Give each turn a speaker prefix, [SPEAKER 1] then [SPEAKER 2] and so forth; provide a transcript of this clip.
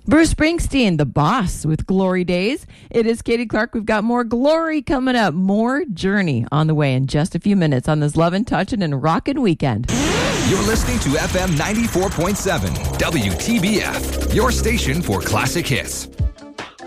[SPEAKER 1] Bruce Springsteen, the boss, with Glory Days. It is Katie Clark. We've got more Glory coming up, more Journey on the way in just a few minutes on this Lovin', Touchin' and Rockin' weekend.
[SPEAKER 2] You're listening to FM 94.7 WTBF, your station for classic hits.